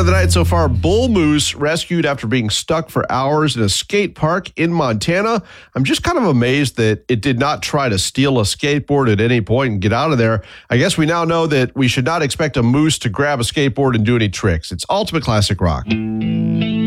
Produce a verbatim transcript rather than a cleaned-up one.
the night so far, bull moose rescued after being stuck for hours in a skate park in Montana. I'm just kind of amazed that it did not try to steal a skateboard at any point and get out of there. I guess we now know that we should not expect a moose to grab a skateboard and do any tricks. It's Ultimate Classic Rock.